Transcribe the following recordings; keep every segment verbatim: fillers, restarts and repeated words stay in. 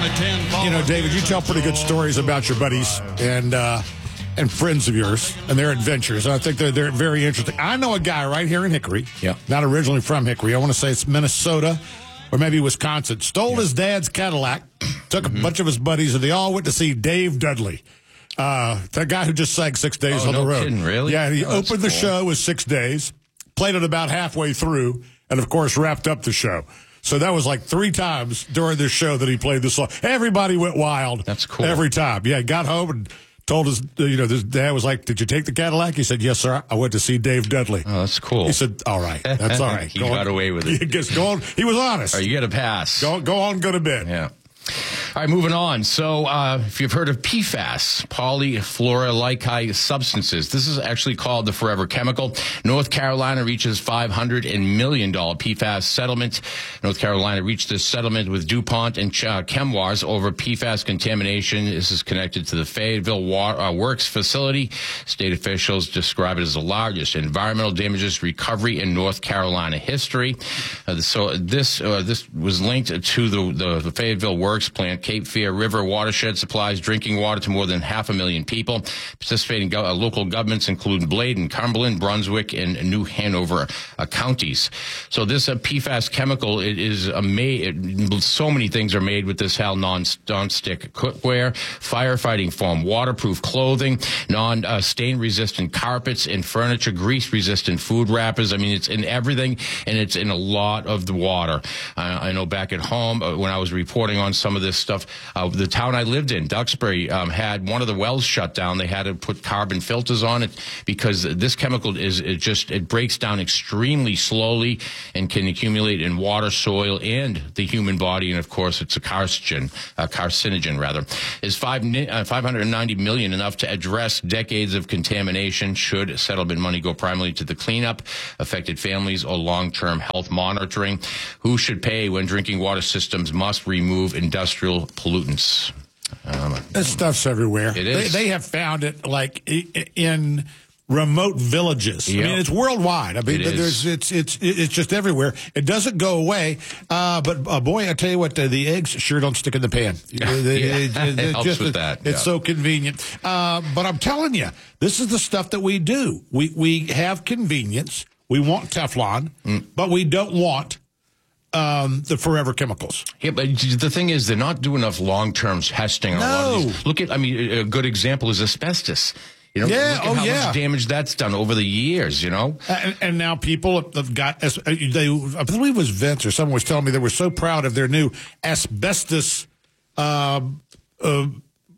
at ten. You know, David, you tell pretty good stories about your buddies and uh, and friends of yours and their adventures. And I think they're, they're very interesting. I know a guy right here in Hickory, yeah. not originally from Hickory. I want to say it's Minnesota or maybe Wisconsin. Stole yeah. his dad's Cadillac, took mm-hmm. a bunch of his buddies, and they all went to see Dave Dudley. Uh, the guy who just sang Six Days oh, on no the Road. Kidding, really? Yeah, he oh, opened cool. the show with Six Days, played it about halfway through, and, of course, wrapped up the show. So that was like three times during this show that he played the song. Everybody went wild. That's cool. Every time. Yeah, got home and told his, you know, his dad was like, did you take the Cadillac? He said, yes, sir. I went to see Dave Dudley. Oh, that's cool. He said, all right. That's all right. he go got on. away with it. He, just go on. He was honest. Oh, you get a pass. Go, go on, go to bed. Yeah. All right, moving on. So uh, if you've heard of P FAS, polyfluoroalkyl substances, this is actually called the forever chemical. North Carolina reaches five hundred million dollars P FAS settlement. North Carolina reached this settlement with DuPont and uh, Chemours over P FAS contamination. This is connected to the Fayetteville War, uh, Works facility. State officials describe it as the largest environmental damages recovery in North Carolina history. Uh, so this uh, this was linked to the, the, the Fayetteville Works plant. Cape Fear River watershed supplies drinking water to more than half a million people. Participating go- uh, local governments include Bladen, Cumberland, Brunswick, and New Hanover uh, counties. So this uh, P FAS chemical, it is a made. It, so many things are made with this hell: non-stick cookware, firefighting foam, waterproof clothing, non-stain resistant carpets, and furniture, grease resistant food wrappers. I mean, it's in everything, and it's in a lot of the water. Uh, I know back at home uh, when I was reporting on some of this stuff. Uh, the town I lived in, Duxbury, um, had one of the wells shut down. They had to put carbon filters on it because this chemical is it just it breaks down extremely slowly and can accumulate in water, soil, and the human body. And of course, it's a carcinogen, a carcinogen rather. Is five uh, five hundred ninety million enough to address decades of contamination? Should settlement money go primarily to the cleanup, affected families, or long-term health monitoring? Who should pay when drinking water systems must remove industrial pollutants? Um, this stuff's everywhere. It is. They, they have found it like in remote villages. Yep. I mean, it's worldwide. I mean, it there's it's it's it's just everywhere. It doesn't go away. Uh, but uh, boy, I tell you what, the, the eggs sure don't stick in the pan. Yeah, they, yeah. It, it, it helps just, with that. It's yeah. so convenient. Uh, but I'm telling you, this is the stuff that we do. We we have convenience. We want Teflon, mm. but we don't want Um, the forever chemicals. Yeah, but the thing is, they're not doing enough long-term testing. On no. a lot of these. Look at, I mean, a good example is asbestos. You know, yeah, look at oh how yeah. much damage that's done over the years, you know? And, and now people have got, they, I believe it was Vince or someone was telling me they were so proud of their new asbestos uh, uh,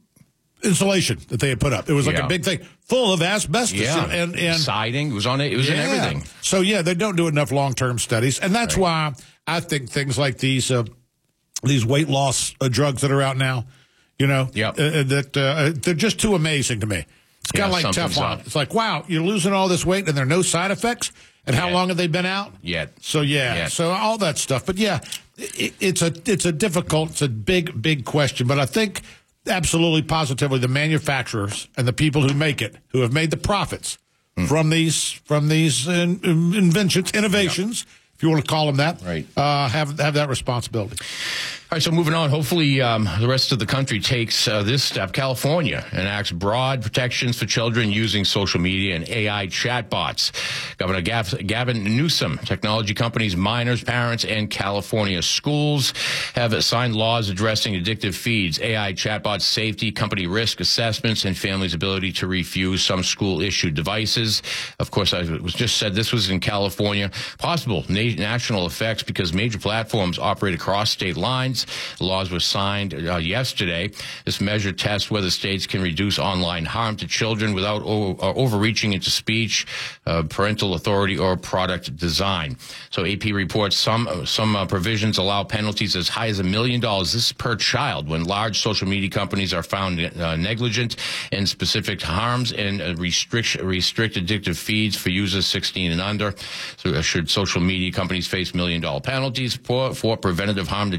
insulation that they had put up. It was like yeah. a big thing full of asbestos. Yeah, and, and siding, it was on it, it was yeah. in everything. So, yeah, they don't do enough long-term studies, and that's right. why I think things like these uh, these weight loss uh, drugs that are out now, you know, yep. uh, that uh, they're just too amazing to me. It's kind of yeah, like Teflon. It's like, wow, you're losing all this weight and there are no side effects. And how Yet. long have they been out? Yet. So, yeah, Yet. so all that stuff. But, yeah, it, it's a it's a difficult, it's a big, big question. But I think absolutely positively the manufacturers and the people who make it, who have made the profits mm. from these from these in, in, inventions, innovations, yep. if you want to call them that, right. uh, have have that responsibility. All right, so moving on, hopefully um, the rest of the country takes uh, this step. California enacts broad protections for children using social media and A I chatbots. Governor Gav- Gavin Newsom, technology companies, minors, parents, and California schools have signed laws addressing addictive feeds, A I chatbots, safety, company risk assessments, and families' ability to refuse some school-issued devices. Of course, I was just said this was in California. Possible na- national effects because major platforms operate across state lines. The laws were signed uh, yesterday. This measure tests whether states can reduce online harm to children without o- uh, overreaching into speech, uh, parental authority, or product design. So A P reports some uh, some uh, provisions allow penalties as high as a million dollars. This is per child when large social media companies are found uh, negligent in specific harms and uh, restrict restrict addictive feeds for users sixteen and under. So uh, should social media companies face million dollar penalties for for preventative harm to children?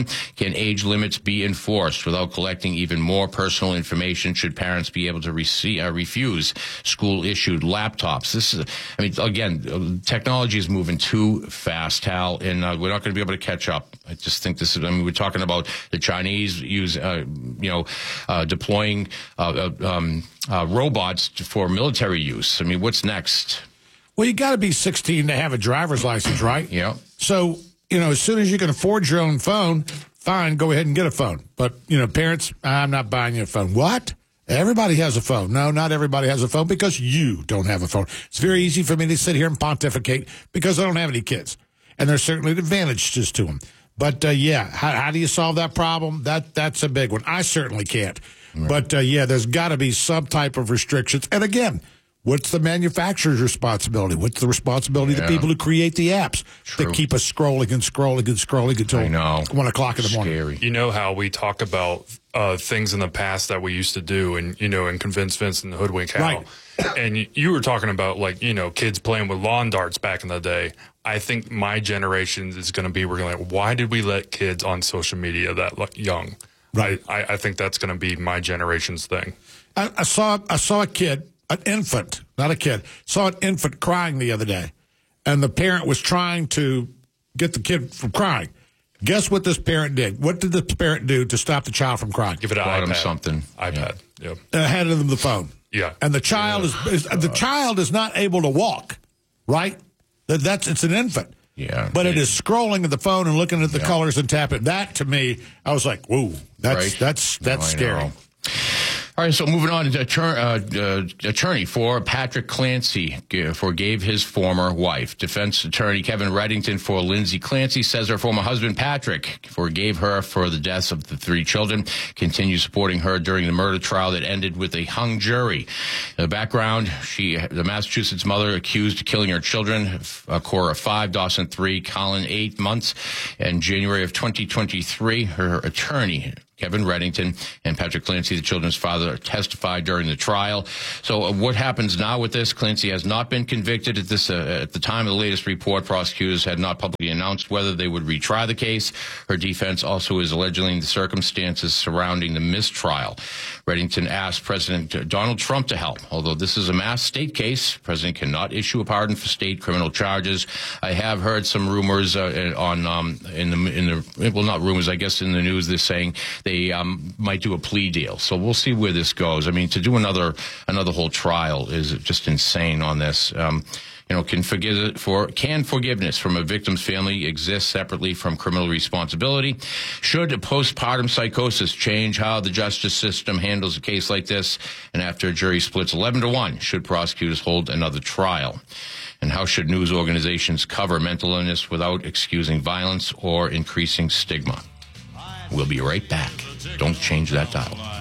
can age limits be enforced without collecting even more personal information? Should parents be able to receive, uh, refuse school-issued laptops? This is, I mean, again, technology is moving too fast, Hal, and uh, we're not going to be able to catch up. I just think this is, I mean, we're talking about the Chinese use, uh, you know, uh, deploying uh, uh, um, uh, robots for military use. I mean, what's next? Well, you got to be sixteen to have a driver's license, right? Yeah. So, you know, as soon as you can afford your own phone, fine, go ahead and get a phone. But, you know, parents, I'm not buying you a phone. What? Everybody has a phone. No, not everybody has a phone because you don't have a phone. It's very easy for me to sit here and pontificate because I don't have any kids. And there's certainly advantages to them. But, uh, yeah, how, how do you solve that problem? That That's a big one. I certainly can't. Right. But, uh, yeah, there's got to be some type of restrictions. And, again, what's the manufacturer's responsibility? What's the responsibility yeah. of the people who create the apps True. that keep us scrolling and scrolling and scrolling until one o'clock in the morning? Scary. You know how we talk about uh, things in the past that we used to do and, you know, and convince Vince and hoodwink Hal. Right. And you, you were talking about, like, you know, kids playing with lawn darts back in the day. I think my generation is going to be, we're going to like, why did we let kids on social media that young? Right. I, I think that's going to be my generation's thing. I, I saw I saw a kid. An infant, not a kid, saw an infant crying the other day, and the parent was trying to get the kid from crying. Guess what this parent did? What did the parent do to stop the child from crying? Give it an Bought iPad. him something. iPad. Yeah. Yep. Uh, handed them the phone. Yeah. And the child yeah. is, is the child is not able to walk, right? That that's it's an infant. Yeah. But yeah. it is scrolling at the phone and looking at the yeah. colors and tapping. That to me, I was like, whoa, that's right? that's that's no, scary. Know. All right, so moving on, to attorney, uh, uh, attorney for Patrick Clancy forgave his former wife. Defense attorney Kevin Reddington for Lindsay Clancy says her former husband Patrick forgave her for the deaths of the three children, continued supporting her during the murder trial that ended with a hung jury. The background, she, the Massachusetts mother accused of killing her children, uh, Cora five, Dawson three, Colin eight months. In January of twenty twenty-three, her attorney Kevin Reddington and Patrick Clancy, the children's father, testified during the trial. So uh, what happens now with this? Clancy has not been convicted at this. Uh, at the time of the latest report, prosecutors had not publicly announced whether they would retry the case. Her defense also is alleging the circumstances surrounding the mistrial. Reddington asked President Donald Trump to help. Although this is a mass state case, the president cannot issue a pardon for state criminal charges. I have heard some rumors uh, on um, in the in the well, not rumors, I guess in the news. They're saying they um, might do a plea deal. So we'll see where this goes. I mean, to do another another whole trial is just insane on this. Um, You know, can forgive for can forgiveness from a victim's family exist separately from criminal responsibility? Should postpartum psychosis change how the justice system handles a case like this? And after a jury splits eleven to one, should prosecutors hold another trial? And how should news organizations cover mental illness without excusing violence or increasing stigma? We'll be right back. Don't change that dial.